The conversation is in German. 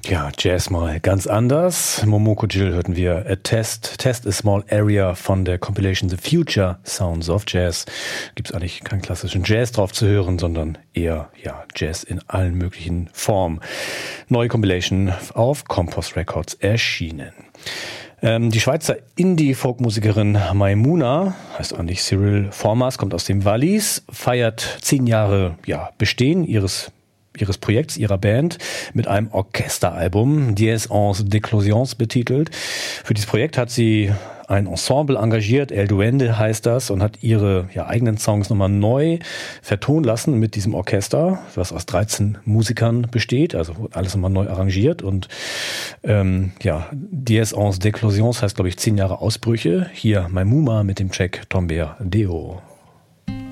Ja, Jazz mal ganz anders. Momoko Jill hörten wir A Test a Small Area von der Compilation The Future Sounds of Jazz. Gibt's eigentlich keinen klassischen Jazz drauf zu hören, sondern eher Jazz in allen möglichen Formen. Neue Compilation auf Compost Records erschienen. Die Schweizer Indie-Folk-Musikerin Maimouna, heißt eigentlich Cyril Formas, kommt aus dem Wallis, feiert 10 Jahre Bestehen ihres Projekts, ihrer Band, mit einem Orchesteralbum, Dies Ans d'Éclosions betitelt. Für dieses Projekt hat sie ein Ensemble engagiert, El Duende heißt das, und hat ihre eigenen Songs nochmal neu vertonen lassen mit diesem Orchester, was aus 13 Musikern besteht, also alles nochmal neu arrangiert. Und Dies Ans d'Éclosions heißt, glaube ich, 10 Jahre Ausbrüche. Hier Maimouna mit dem Track Tomber Deo.